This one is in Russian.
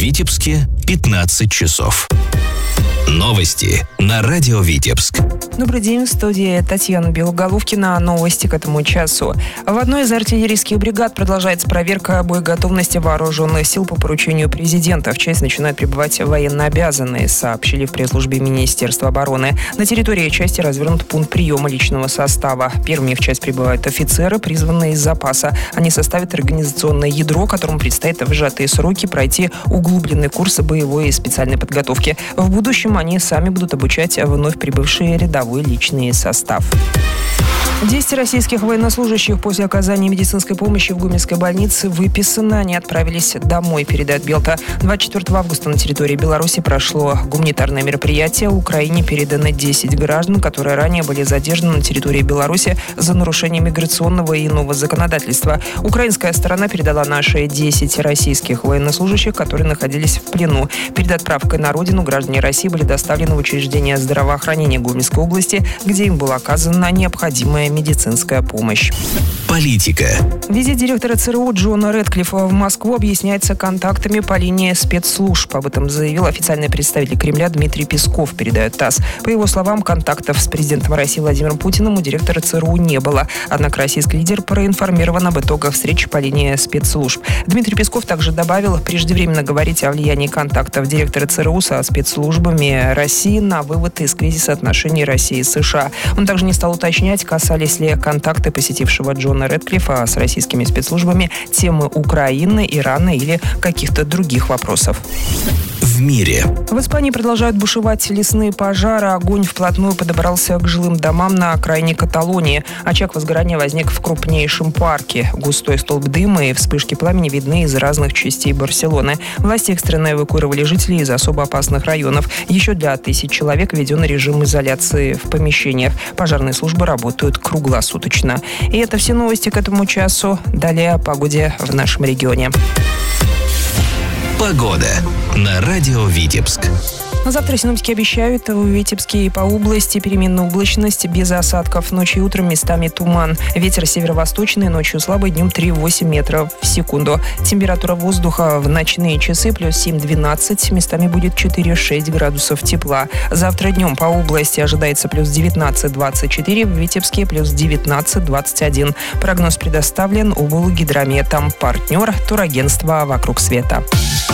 Витебске 15 часов. Новости на радио Витебск. Добрый день, в студии Татьяна Белоголовкина. Новости к этому часу. В одной из артиллерийских бригад продолжается проверка боеготовности вооруженных сил по поручению президента. В часть начинают прибывать военнообязанные, сообщили в пресс-службе Министерства обороны. На территории части развернут пункт приема личного состава. Первыми в часть прибывают офицеры, призванные из запаса. Они составят организационное ядро, которому предстоит в сжатые сроки пройти углубленный курс боевой и специальной подготовки. В будущем они сами будут обучать вновь прибывший рядовой личный состав. 10 российских военнослужащих после оказания медицинской помощи в Гомельской больнице выписаны. Они отправились домой, передает Белта. 24 августа на территории Беларуси прошло гуманитарное мероприятие. Украине переданы 10 граждан, которые ранее были задержаны на территории Беларуси за нарушение миграционного и иного законодательства. Украинская сторона передала наши 10 российских военнослужащих, которые находились в плену. Перед отправкой на родину граждане России были доставлены в учреждение здравоохранения Гомельской области, где им была оказана необходимая медицинская помощь. Политика. Визит директора ЦРУ Джона Рэдклиффа в Москву объясняется контактами по линии спецслужб. Об этом заявил официальный представитель Кремля Дмитрий Песков, передает ТАСС. По его словам, контактов с президентом России Владимиром Путиным у директора ЦРУ не было. Однако российский лидер проинформирован об итогах встречи по линии спецслужб. Дмитрий Песков также добавил, преждевременно говорить о влиянии контактов директора ЦРУ со спецслужбами России на вывод из кризиса отношений России и США. Он также не стал уточнять, касались ли контакты посетившего Джона Рэдклиффа с российскими спецслужбами темы Украины, Ирана или каких-то других вопросов. В мире. В Испании продолжают бушевать лесные пожары. Огонь вплотную подобрался к жилым домам на окраине Каталонии. Очаг возгорания возник в крупнейшем парке. Густой столб дыма и вспышки пламени видны из разных частей Барселоны. Власти экстренно эвакуировали жителей из особо опасных районов. Еще для 1000 человек введен режим изоляции в помещениях. Пожарные службы работают круглосуточно. И это все новости к этому часу. Далее о погоде в нашем регионе. Погода на радио Витебск. На завтра синоптики обещают в Витебске и по области переменная облачность без осадков. Ночью и утром местами туман. Ветер северо-восточный, ночью слабый, днем 3,8 метров в секунду. Температура воздуха в ночные часы плюс 7-12, местами будет 4-6 градусов тепла. Завтра днем по области ожидается плюс 19-24, в Витебске плюс 19-21. Прогноз предоставлен УГУЛ-Гидрометом. Партнер турагентства «Вокруг света».